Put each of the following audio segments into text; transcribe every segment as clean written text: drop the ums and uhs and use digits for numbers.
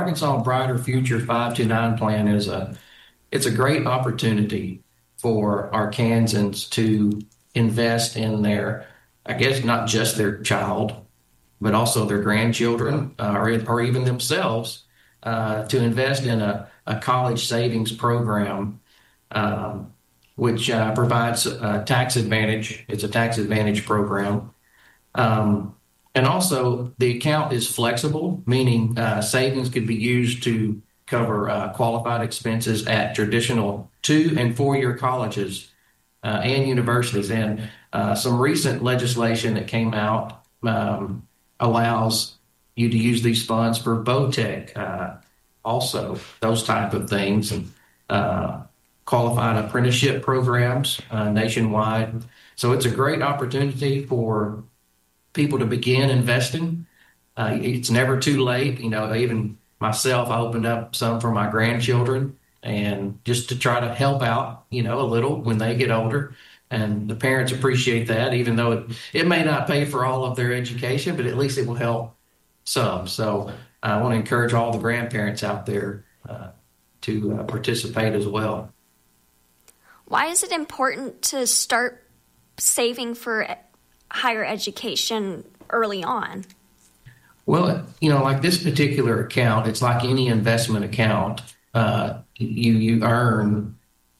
Arkansas Brighter Future 529 plan it's a great opportunity for Arkansans to invest in their, I guess, not just their child, but also their grandchildren or even themselves to invest in a college savings program, which provides a tax advantage. It's a tax advantage program. And also, the account is flexible, meaning savings could be used to cover qualified expenses at traditional 2- and 4-year colleges and universities. And some recent legislation that came out allows you to use these funds for VOTEC, also those type of things, and qualified apprenticeship programs nationwide. So it's a great opportunity for people to begin investing. It's never too late. Even myself, I opened up some for my grandchildren and just to try to help out, a little when they get older. And the parents appreciate that, even though it may not pay for all of their education, but at least it will help some. So I want to encourage all the grandparents out there to participate as well. Why is it important to start saving for higher education early on? Well, like this particular account, it's like any investment account. You earn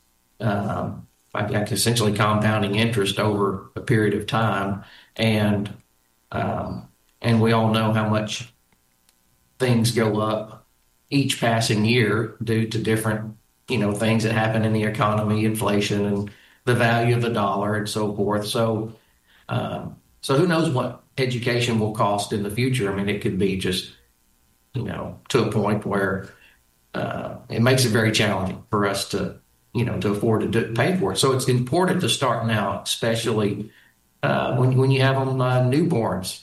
like essentially compounding interest over a period of time, and we all know how much things go up each passing year due to different things that happen in the economy, inflation, and the value of the dollar, and so forth. So who knows what education will cost in the future? I mean, it could be just to a point where it makes it very challenging for us to to afford to pay for it. So it's important to start now, especially when you have them newborns.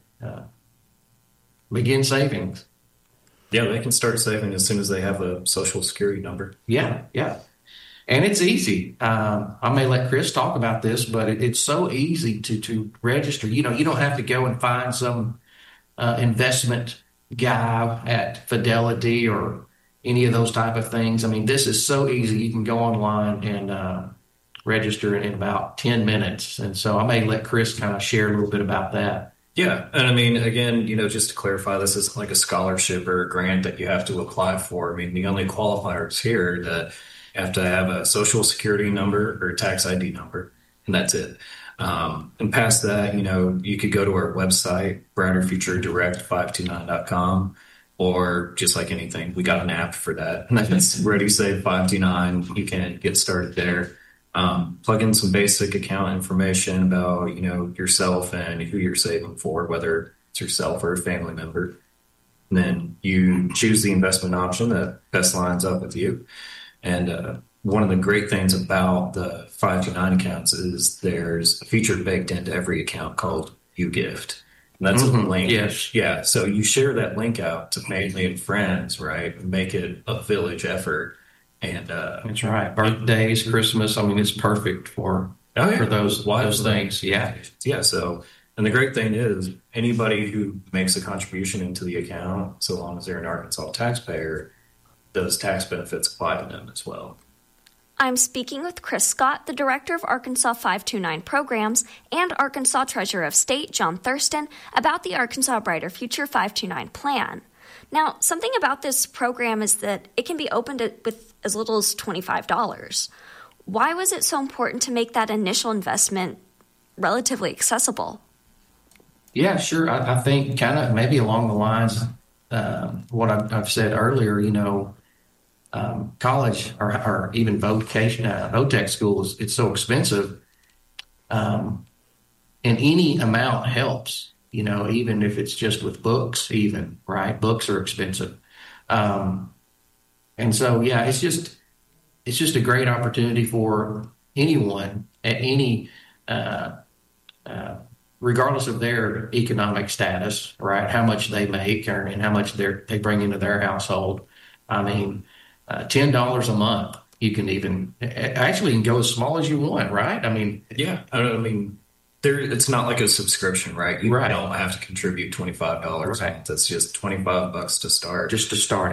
Begin savings. Yeah, they can start saving as soon as they have a Social Security number. Yeah. And it's easy. I may let Chris talk about this, but it's so easy to register. You don't have to go and find some investment guy at Fidelity or any of those type of things. I mean, this is so easy. You can go online and register in about 10 minutes. And so I may let Chris kind of share a little bit about that. Yeah. And I mean, again, just to clarify, this isn't like a scholarship or a grant that you have to apply for. I mean, the only qualifiers here that you have to have a Social Security number or a tax ID number, and that's it. And past that, you could go to our website, brighterfuturedirect529.com, or just like anything, we got an app for that. And that's Ready Save 529. You can get started there. Plug in some basic account information about, yourself and who you're saving for, whether it's yourself or a family member. And then you choose the investment option that best lines up with you. And one of the great things about the 529 accounts is there's a feature baked into every account called YouGift. And that's a link. Yes. Yeah. So you share that link out to family and friends, right? Make it a village effort. And that's right. Birthdays, Christmas. I mean, it's perfect for those things. Yeah. Yeah. So, and the great thing is anybody who makes a contribution into the account, so long as they're an Arkansas taxpayer, those tax benefits apply to them as well. I'm speaking with Chris Scott, the Director of Arkansas 529 Programs, and Arkansas Treasurer of State, John Thurston, about the Arkansas Brighter Future 529 plan. Now, something about this program is that it can be opened with as little as $25. Why was it so important to make that initial investment relatively accessible? Yeah, sure. I think kind of maybe along the lines what I've said earlier, college or even VOTEC schools, it's so expensive. And any amount helps, even if it's just with books, even, right? Books are expensive. And so, yeah, it's just a great opportunity for anyone at any, regardless of their economic status, right? How much they make and how much they bring into their household. I mean, $10 a month, you can even actually go as small as you want, right? I mean, yeah, it's not like a subscription, right? You don't have to contribute $25 a month. It's just $25 to start. Just to start.